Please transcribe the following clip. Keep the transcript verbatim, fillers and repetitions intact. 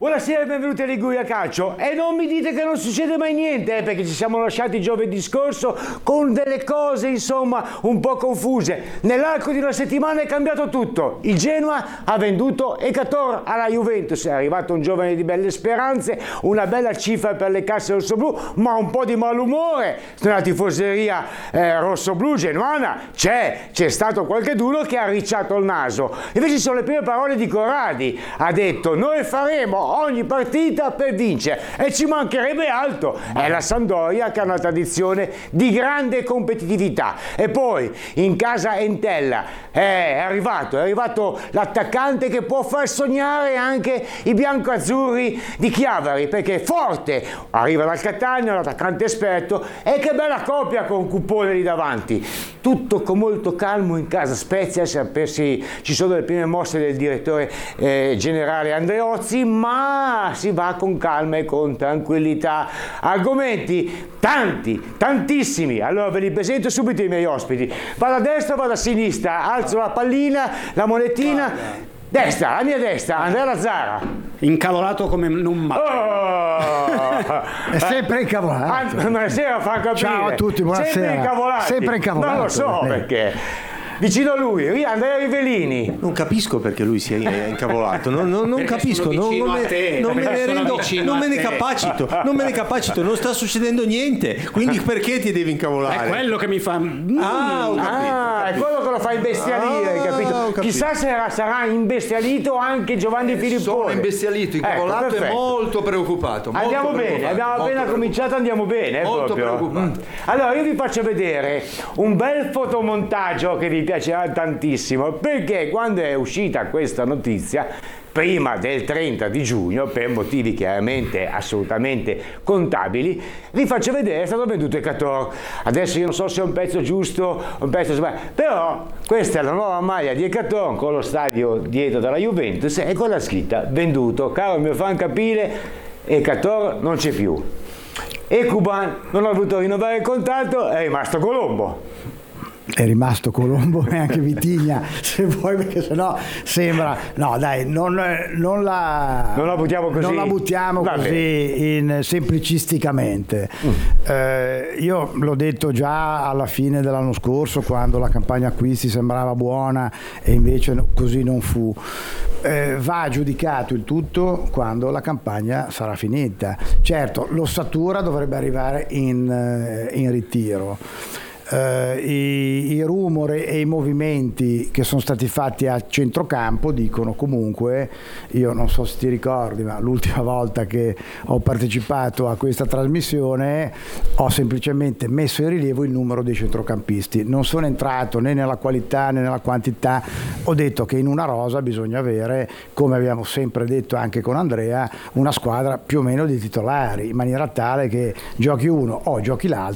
Buonasera e benvenuti a Liguria Calcio. E non mi dite che non succede mai niente, eh, perché ci siamo lasciati giovedì scorso con delle cose, insomma, un po' confuse. Nell'arco di una settimana è cambiato tutto. Il Genoa ha venduto Ekator alla Juventus, è arrivato un giovane di belle speranze, una bella cifra per le casse rossoblù, ma un po' di malumore nella tifoseria eh, rossoblù genuana. C'è, c'è stato qualcheduno che ha ricciato il naso. Invece sono le prime parole di Corradi. Ha detto: noi faremo ogni partita per vincere, e ci mancherebbe altro. È la Sampdoria che ha una tradizione di grande competitività. E poi in casa Entella è arrivato, è arrivato l'attaccante che può far sognare anche i biancoazzurri di Chiavari, perché è forte, arriva dal Catania, un attaccante esperto, e che bella coppia con Cupone lì davanti. Tutto con molto calmo in casa Spezia, ci sono le prime mosse del direttore eh, generale Andreozzi, ma si va con calma e con tranquillità. Argomenti tanti, tantissimi. Allora ve li presento subito i miei ospiti. Vado a destra, vado a sinistra, alzo la pallina, la monetina. Destra, la mia destra, Andrea Lazzara. Incavolato come non mai. Oh! È sempre incavolato. Buonasera, fa capire. Ciao a tutti, buonasera. Sempre incavolati. Sempre incavolato. Non lo so perché. Vicino a lui, Andrea Rivellini. Non capisco perché lui si è incavolato, non, non, non capisco, non, non, me, te, non me ne rendo, non me ne te. capacito, non me ne capacito, non sta succedendo niente, quindi perché ti devi incavolare? È quello che mi fa... Ah, ho capito, Ah, ho capito. è quello che lo fa imbestialire, Ah, capito? ho capito. Chissà se sarà, sarà imbestialito anche Giovanni Filippone. Sono imbestialito, incavolato Ecco, e perfetto. molto preoccupato. Molto Andiamo preoccupato, bene, abbiamo molto appena preoccupato. cominciato, andiamo bene. eh, Molto proprio. preoccupato. Mm. Allora io vi faccio vedere un bel fotomontaggio che vi piacerà tantissimo, perché quando è uscita questa notizia, prima del trenta di giugno, per motivi chiaramente assolutamente contabili, vi faccio vedere, è stato venduto Ekator. Adesso io non so se è un pezzo giusto o un pezzo sbagliato, però questa è la nuova maglia di Ekator con lo stadio dietro della Juventus e con la scritta venduto. Caro mio fan capire, Ekator non c'è più. E Cuban non ha voluto rinnovare il contratto, è rimasto Colombo. È rimasto Colombo e anche Vitigna, se vuoi, perché sennò sembra... No dai, non, non la... Non la buttiamo così? Non la buttiamo Va così bene. in, semplicisticamente. Mm. Eh, io l'ho detto già alla fine dell'anno scorso, quando la campagna acquisti sembrava buona e invece così non fu. Eh, va giudicato il tutto quando la campagna sarà finita. Certo, l'ossatura dovrebbe arrivare in, in ritiro. Uh, i, i rumori e i movimenti che sono stati fatti a centrocampo dicono comunque, io non so se ti ricordi, ma l'ultima volta che ho partecipato a questa trasmissione ho semplicemente messo in rilievo il numero dei centrocampisti, non sono entrato né nella qualità né nella quantità, ho detto che in una rosa bisogna avere, come abbiamo sempre detto anche con Andrea, una squadra più o meno di titolari, in maniera tale che giochi uno o giochi l'altro